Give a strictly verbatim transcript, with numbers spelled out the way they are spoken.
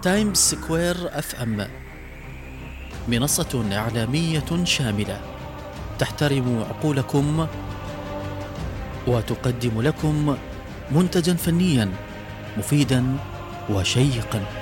تايمز سكوير اف ام منصة إعلامية شاملة تحترم عقولكم وتقدم لكم منتجا فنيا مفيدا وشيقا.